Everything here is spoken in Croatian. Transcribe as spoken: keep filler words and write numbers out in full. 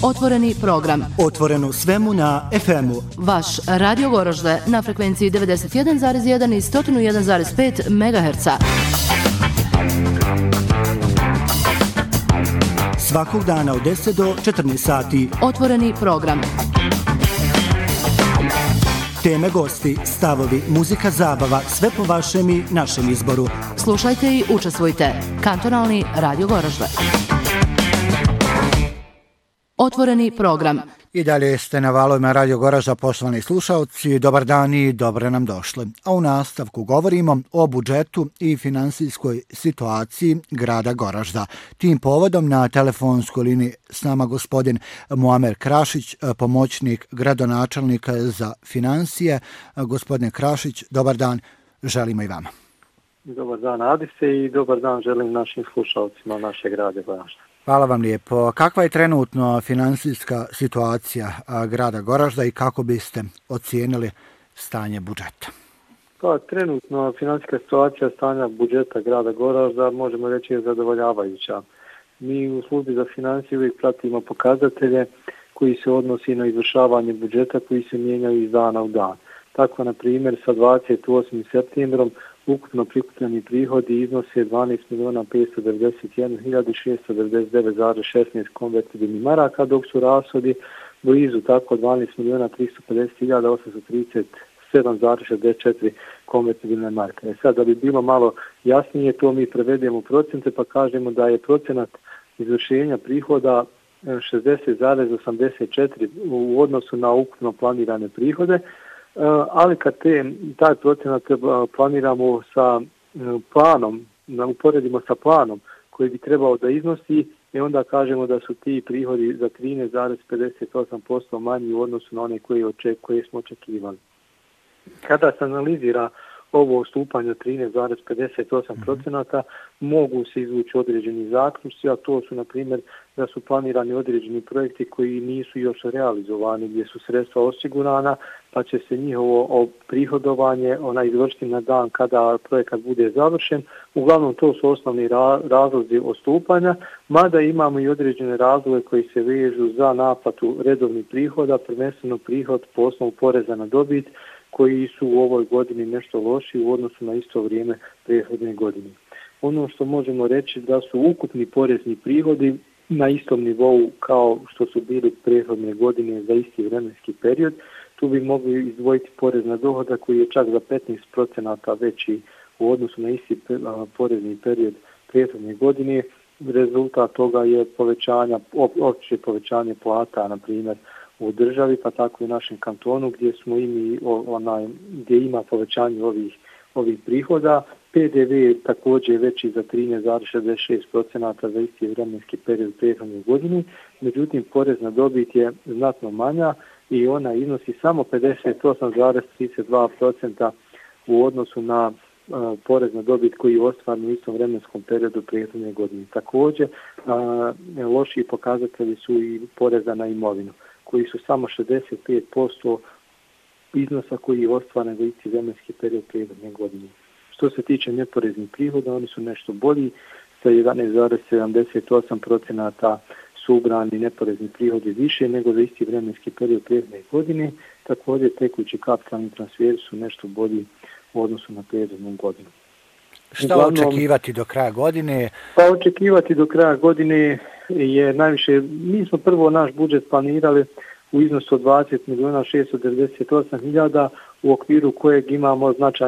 Otvoreni program. Otvoreno svemu na ef emu. Vaš Radio Goražde na frekvenciji devedeset jedan zarez jedan i sto jedan zarez pet megaherca. Svakog dana od deset do četrnaest sati. Otvoreni program. Teme, gosti, stavovi, muzika, zabava, sve po vašem i našem izboru. Slušajte i učestvujte. Kantonalni Radio Goražde. Otvoreni program. I dalje ste na valovima Radio Goražda, poštovani slušalci, dobar dan i dobro nam došli. A u nastavku govorimo o budžetu i finansijskoj situaciji grada Goražda. Tim povodom na telefonskoj liniji s nama gospodin Muamer Krašić, pomoćnik gradonačelnika za finansije. Gospodine Krašić, dobar dan, želimo i vama. Dobar dan, Adise, i dobar dan želim našim slušalcima našeg Grada Goražda. Hvala vam lijepo. Kakva je trenutno finansijska situacija grada Goražda i kako biste ocijenili stanje budžeta? Pa, trenutno finansijska situacija stanja budžeta grada Goražda možemo reći je zadovoljavajuća. Mi u službi za financije uvijek pratimo pokazatelje koji se odnosi na izvršavanje budžeta koji se mijenjaju iz dana u dan. Tako, na primjer, sa dvadeset osmim septembrom ukupno prikupljeni prihodi iznose dvanaest miliona petsto devedeset jednu hiljadu šesto devedeset devet zarez šesnaest konvertibilnih maraka, dok su rashodi blizu tako dvanaest miliona tristo pedeset hiljada osamsto trideset sedam zarez šezdeset četiri konvertibilne marke. E sad, da bi bilo malo jasnije, to mi prevedemo u procente pa kažemo da je procenat izvršenja prihoda šezdeset zarez osamdeset četiri u odnosu na ukupno planirane prihode, ali kad te, taj procenat planiramo sa planom, uporedimo sa planom koji bi trebao da iznosi, i onda kažemo da su ti prihodi za trinaest zarez pedeset osam posto manji u odnosu na one koje, oček, koje smo očekivali. Kada se analizira ovo ustupanje od trinaest zarez pedeset osam procenata, mogu se izvući određeni zaključci, a to su, na primjer, da su planirani određeni projekti koji nisu još realizovani, gdje su sredstva osigurana, pa će se njihovo prihodovanje ona izvršiti na dan kada projekat bude završen. Uglavnom, to su osnovni razlozi odstupanja, mada imamo i određene razloge koji se vežu za naplatu redovnih prihoda, prvenstveno prihod po osnovu poreza na dobit, koji su u ovoj godini nešto loši u odnosu na isto vrijeme prethodne godine. Ono što možemo reći da su ukupni porezni prihodi na istom nivou kao što su bili prethodne godine za isti vremenski period. Tu bi mogli izdvojiti porez na dohodak koji je čak za petnaest procenata veći u odnosu na isti porezni period prethodne godine. Rezultat toga je povećanja, opće povećanje plata, na primjer, u državi, pa tako i u našem kantonu gdje smo imi onaj gdje ima povećanje ovih ovih prihoda. P D V je također veći za trinaest zarez šezdeset šest procenata za isti vremenski period prethodne godine. Međutim, porez na dobit je znatno manja i ona iznosi samo pedeset osam zarez trideset dva procenta u odnosu na uh, porez na dobit koji je ostvaren u istom vremenskom periodu prethodne godine. Također, uh, loši pokazatelji su i poreza na imovinu, koji su samo šezdeset pet posto iznosa koji je ostvaren za isti vremenski period prethodne godine. Što se tiče neporeznih prihoda, oni su nešto bolji, sa jedanaest zarez sedamdeset osam procenata su ubrani neporezni prihodi više nego za isti vremenski period prethodne godine. Također, tekući kapitalni transferi su nešto bolji u odnosu na prethodnu godinu. Šta Uglavnom, očekivati do kraja godine? Pa očekivati do kraja godine je najviše, mi smo prvo naš budžet planirali u iznosu od dvadeset miliona šesto devedeset osam hiljada, u okviru kojeg imamo značajno